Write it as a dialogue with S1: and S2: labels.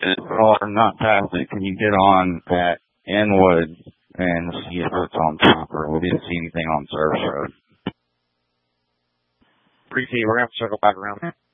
S1: Or not past it. Can you get on that Inwood and see if it's on proper? We didn't see anything on Service Road.
S2: Appreciate it. We're going to have to circle back around there.